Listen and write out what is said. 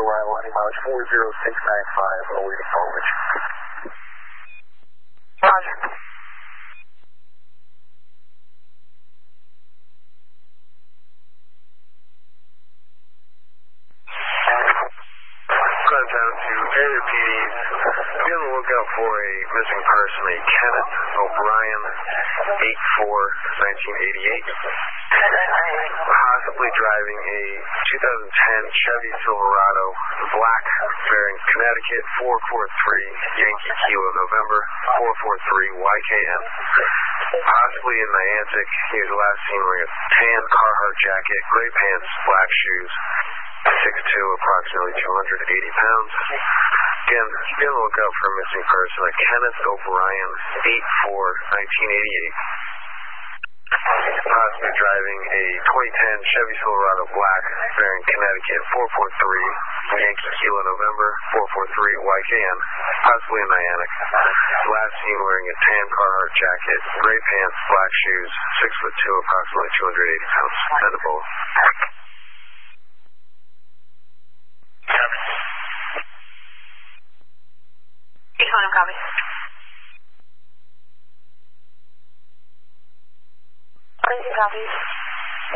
arrival, heading mileage 40695, awaiting foliage. Roger. Down to area PDs. Be on the lookout for a missing person, a Kenneth O'Brien, 8/4/1988. Possibly driving a 2010 Chevy Silverado, black, bearing Connecticut 443 Yankee Kilo November 443 YKN. Possibly in Niantic. He was last seen wearing a tan Carhartt jacket, gray pants, black shoes. 6'2", approximately 280 pounds. Again, be on the lookout for a missing person, a Kenneth O'Brien, 8/4/1988. Possibly driving a 2010 Chevy Silverado black, bearing Connecticut 443 Yankee Kilo November 443 YKN. Possibly in Niantic. Last seen wearing a tan Carhartt jacket, gray pants, black shoes, 6'2", approximately 280 pounds. Sendable. Copy. Copy.